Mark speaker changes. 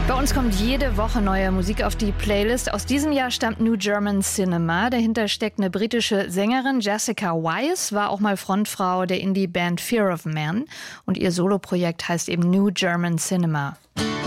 Speaker 1: Bei uns kommt jede Woche neue Musik auf die Playlist. Aus diesem Jahr stammt New German Cinema. Dahinter steckt eine britische Sängerin, Jessica Wise, war auch mal Frontfrau der Indie-Band Fear of Man. Und ihr Soloprojekt heißt eben New German Cinema.